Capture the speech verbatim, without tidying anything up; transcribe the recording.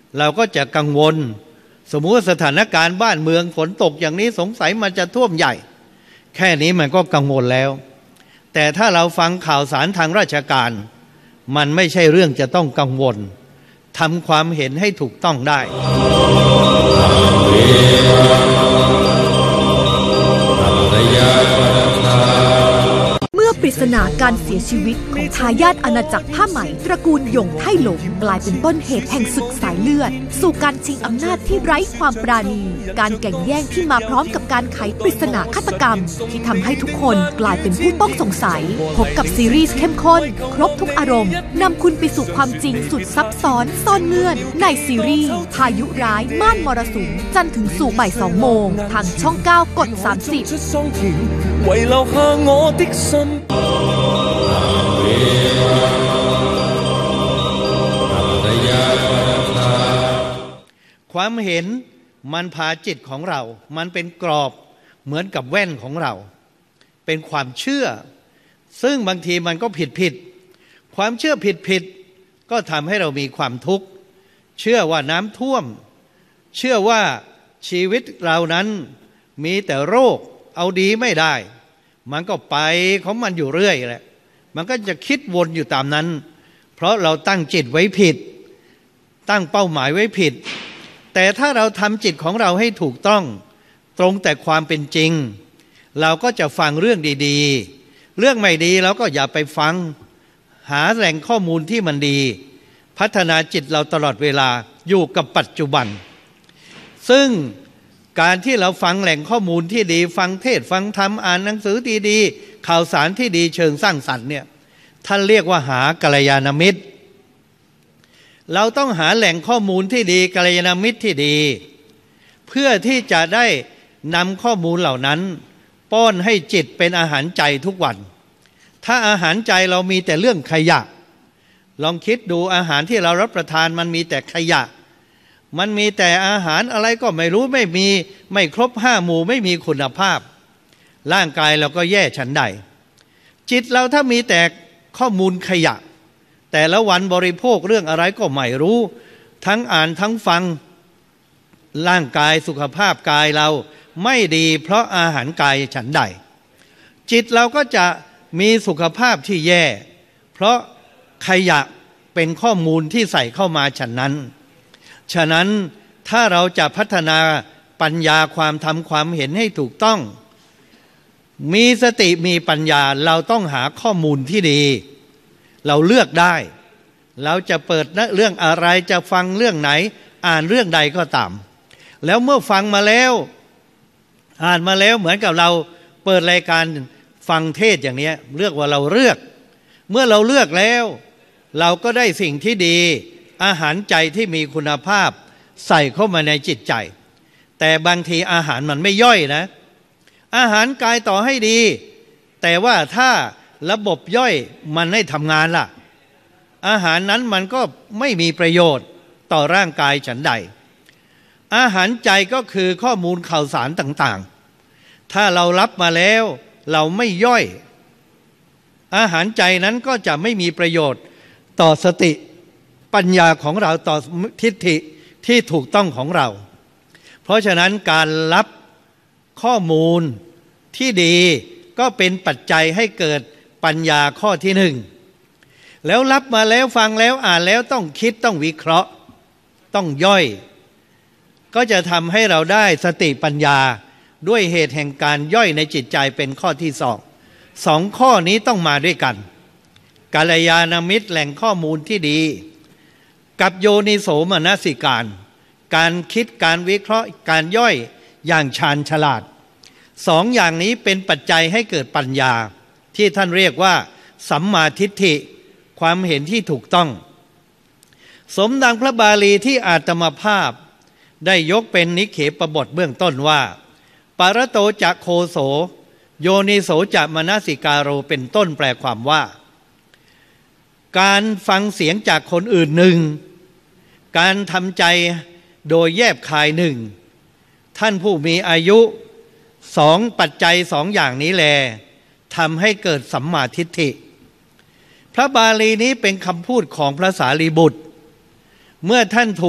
เราก็จะกังวลสมมุติว่าสถานการณ์บ้านเมืองฝนตกอย่างนี้สงสัยมันจะท่วมใหญ่แค่นี้มันก็กังวลแล้วแต่ถ้าเราฟังข่าวสารทางราชการมันไม่ใช่เรื่องจะต้องกังวลทำความเห็นให้ถูกต้องได้เมื่อปริศนาการเสียชีวิตของทายาทอาณาจักรผ้าไหมตระกูลหยงไท่หลงกลายเป็นต้นเหตุแห่งศึกสายเลือดสู่การชิงอำนาจที่ไร้ความปราณีการแข่งแย่งที่มาพร้อมกับการไขปริศนาฆาตกรรมที่ทำให้ทุกคนกลายเป็นผู้ต้องสงสัยพบกับซีรีส์เข้มข้นครบทุกอารมณ์นำคุณไปสู่ความจริงสุดซับซ้อนซ่อนเงื่อนในซีรีส์พายุร้ายม่านมรสุมจันทร์ถึงศุกร์บ่ายสองโมงทางช่องเก้ากดสามสิบความเห็นมันพาจิตของเรามันเป็นกรอบเหมือนกับแว่นของเราเป็นความเชื่อซึ่งบางทีมันก็ผิดผิดความเชื่อผิดผิดก็ทำให้เรามีความทุกข์เชื่อว่าน้ำท่วมเชื่อว่าชีวิตเรานั้นมีแต่โรคเอาดีไม่ได้มันก็ไปของมันอยู่เรื่อยแหละมันก็จะคิดวนอยู่ตามนั้นเพราะเราตั้งจิตไว้ผิดตั้งเป้าหมายไว้ผิดแต่ถ้าเราทำจิตของเราให้ถูกต้องตรงแต่ความเป็นจริงเราก็จะฟังเรื่องดีๆเรื่องไม่ดีเราก็อย่าไปฟังหาแหล่งข้อมูลที่มันดีพัฒนาจิตเราตลอดเวลาอยู่กับปัจจุบันซึ่งการที่เราฟังแหล่งข้อมูลที่ดีฟังเทศฟังธรรมอ่านหนังสือดีๆข่าวสารที่ดีเชิงสร้างสรรค์เนี่ยท่านเรียกว่าหากัลยาณมิตรเราต้องหาแหล่งข้อมูลที่ดีกัลยาณมิตรที่ดีเพื่อที่จะได้นำข้อมูลเหล่านั้นป้อนให้จิตเป็นอาหารใจทุกวันถ้าอาหารใจเรามีแต่เรื่องขยะลองคิดดูอาหารที่เรารับประทานมันมีแต่ขยะมันมีแต่อาหารอะไรก็ไม่รู้ไม่มีไม่ครบห้าหมู่ไม่มีคุณภาพร่างกายเราก็แย่ฉันใดจิตเราถ้ามีแต่ข้อมูลขยะแต่ละวันบริโภคเรื่องอะไรก็ไม่รู้ทั้งอ่านทั้งฟังร่างกายสุขภาพกายเราไม่ดีเพราะอาหารกายฉันใดจิตเราก็จะมีสุขภาพที่แย่เพราะขยะเป็นข้อมูลที่ใส่เข้ามาฉะนั้นฉะนั้นถ้าเราจะพัฒนาปัญญาความทำความเห็นให้ถูกต้องมีสติมีปัญญาเราต้องหาข้อมูลที่ดีเราเลือกได้เราจะเปิดเรื่องอะไรจะฟังเรื่องไหนอ่านเรื่องใดก็ตามแล้วเมื่อฟังมาแล้วอ่านมาแล้วเหมือนกับเราเปิดรายการฟังเทศอย่างนี้เลือกว่าเราเลือกเมื่อเราเลือกแล้วเราก็ได้สิ่งที่ดีอาหารใจที่มีคุณภาพใส่เข้ามาในจิตใจแต่บางทีอาหารมันไม่ย่อยนะอาหารกายต่อให้ดีแต่ว่าถ้าระบบย่อยมันไม่ทำงานล่ะอาหารนั้นมันก็ไม่มีประโยชน์ต่อร่างกายฉันใดอาหารใจก็คือข้อมูลข่าวสารต่างๆถ้าเรารับมาแล้วเราไม่ย่อยอาหารใจนั้นก็จะไม่มีประโยชน์ต่อสติปัญญาของเราต่อทิฏฐิที่ถูกต้องของเราเพราะฉะนั้นการรับข้อมูลที่ดีก็เป็นปัจจัยให้เกิดปัญญาข้อที่หนึ่งแล้วรับมาแล้วฟังแล้วอ่านแล้วต้องคิดต้องวิเคราะห์ต้องย่อยก็จะทำให้เราได้สติปัญญาด้วยเหตุแห่งการย่อยในจิตใจเป็นข้อที่สองสองข้อนี้ต้องมาด้วยกันกัลยาณมิตรแหล่งข้อมูลที่ดีกับโยนิโสมนสิการการคิดการวิเคราะห์การย่อยอย่างชาญฉลาดสองอย่างนี้เป็นปัจจัยให้เกิดปัญญาที่ท่านเรียกว่าสัมมาทิฏฐิความเห็นที่ถูกต้องสมดังพระบาลีที่อาตมาภาพได้ยกเป็นนิเขปบทเบื้องต้นว่าปารโตจะโคโสโยนิโสจะมนสิการโรเป็นต้นแปลความว่าการฟังเสียงจากคนอื่นหนึ่งการทำใจโดยแยบคายหนึ่งท่านผู้มีอายุสองปัจจัยสองอย่างนี้แลทำให้เกิดสัมมาทิฏฐิพระบาลีนี้เป็นคำพูดของพระสารีบุตรเมื่อท่านถูก